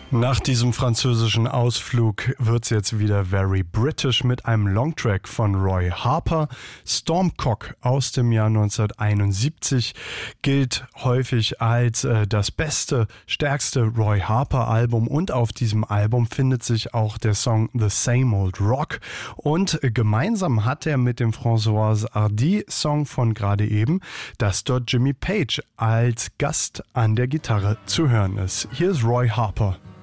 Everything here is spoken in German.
Nach diesem französischen Ausflug wird's jetzt wieder very British mit einem Longtrack von Roy Harper. Stormcock aus dem Jahr 1971 gilt häufig als das beste, stärkste Roy Harper Album, und auf diesem Album findet sich auch der Song The Same Old Rock, und gemeinsam hat er mit dem Françoise Hardy Song von gerade eben, dass dort Jimmy Page als Gast an der Gitarre zu hören ist. Hier ist Roy Harper.